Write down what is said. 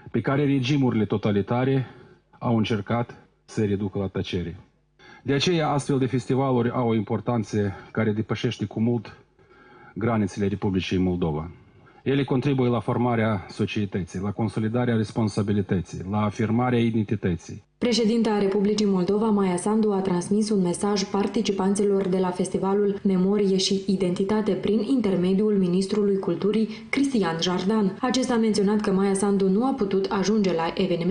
pe care regimurile totalitare au încercat să reducă la tăcere. De aceea, astfel de festivaluri au o importanță care depășește cu mult granițele Republicii Moldova. Ele contribuie la formarea societății, la consolidarea responsabilității, la afirmarea identității. Președinta Republicii Moldova, Maia Sandu, a transmis un mesaj participanților de la festivalul Memorie și Identitate prin intermediul ministrului culturii, Cristian Jardan. Acesta a menționat că Maia Sandu nu a putut ajunge la eveniment